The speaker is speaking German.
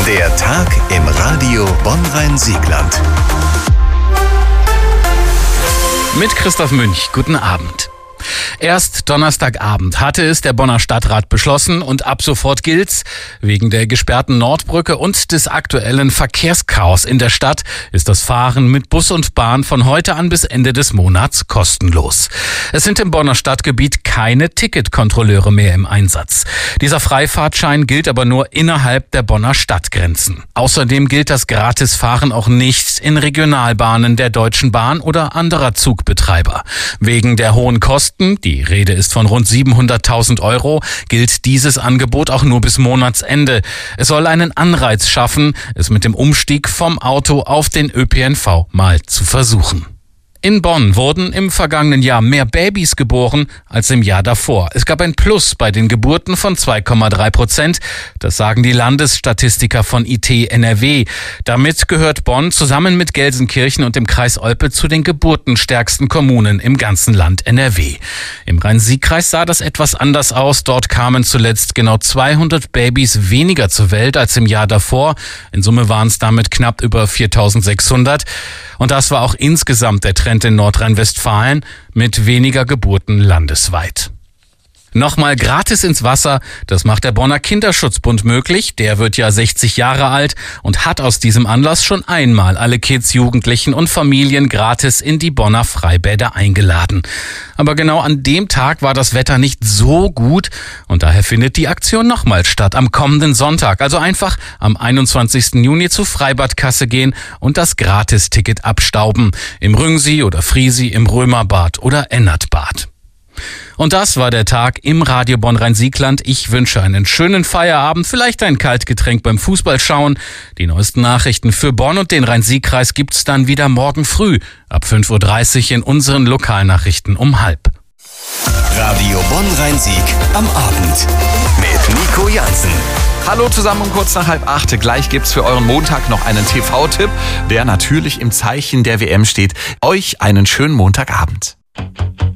Der Tag im Radio Bonn-Rhein-Siegland. Mit Christoph Münch, guten Abend. Erst Donnerstagabend hatte es der Bonner Stadtrat beschlossen und ab sofort gilt's. Wegen der gesperrten Nordbrücke und des aktuellen Verkehrschaos in der Stadt ist das Fahren mit Bus und Bahn von heute an bis Ende des Monats kostenlos. Es sind im Bonner Stadtgebiet keine Ticketkontrolleure mehr im Einsatz. Dieser Freifahrtschein gilt aber nur innerhalb der Bonner Stadtgrenzen. Außerdem gilt das Gratisfahren auch nicht in Regionalbahnen der Deutschen Bahn oder anderer Zugbetreiber. Wegen der hohen Kosten, die Rede ist von rund 700.000 €, gilt dieses Angebot auch nur bis Monatsende. Es soll einen Anreiz schaffen, es mit dem Umstieg vom Auto auf den ÖPNV mal zu versuchen. In Bonn wurden im vergangenen Jahr mehr Babys geboren als im Jahr davor. Es gab ein Plus bei den Geburten von 2,3%. Das sagen die Landesstatistiker von IT NRW. Damit gehört Bonn zusammen mit Gelsenkirchen und dem Kreis Olpe zu den geburtenstärksten Kommunen im ganzen Land NRW. Im Rhein-Sieg-Kreis sah das etwas anders aus. Dort kamen zuletzt genau 200 Babys weniger zur Welt als im Jahr davor. In Summe waren es damit knapp über 4.600. Und das war auch insgesamt der Trend in Nordrhein-Westfalen mit weniger Geburten landesweit. Nochmal gratis ins Wasser, das macht der Bonner Kinderschutzbund möglich. Der wird ja 60 Jahre alt und hat aus diesem Anlass schon einmal alle Kids, Jugendlichen und Familien gratis in die Bonner Freibäder eingeladen. Aber genau an dem Tag war das Wetter nicht so gut und daher findet die Aktion nochmal statt am kommenden Sonntag. Also einfach am 21. Juni zur Freibadkasse gehen und das Gratisticket abstauben. Im Rüngsee oder Friesi, im Römerbad oder Ennertbad. Und das war der Tag im Radio Bonn-Rhein-Siegland. Ich wünsche einen schönen Feierabend, vielleicht ein Kaltgetränk beim Fußballschauen. Die neuesten Nachrichten für Bonn und den Rhein-Sieg-Kreis gibt's dann wieder morgen früh ab 5:30 Uhr in unseren Lokalnachrichten um 12:30. Radio Bonn-Rhein-Sieg am Abend mit Nico Jansen. Hallo zusammen um kurz nach 7:30. Gleich gibt's für euren Montag noch einen TV-Tipp, der natürlich im Zeichen der WM steht. Euch einen schönen Montagabend.